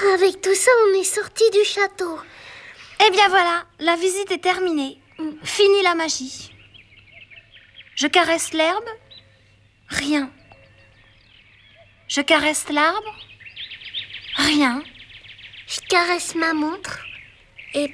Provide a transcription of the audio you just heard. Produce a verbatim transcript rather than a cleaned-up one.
Avec tout ça, on est sorti du château. Eh bien voilà, la visite est terminée. Fini la magie. Je caresse l'herbe. Rien. Je caresse l'arbre. Rien. Je caresse ma montre.